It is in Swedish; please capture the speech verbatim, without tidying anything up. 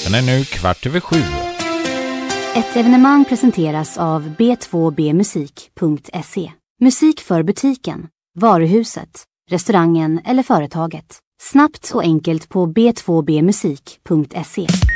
Klockan är nu kvart över sju. Ett evenemang presenteras av b två b musik punkt se. Musik för butiken, varuhuset, restaurangen eller företaget. Snabbt och enkelt på b två b musik punkt se.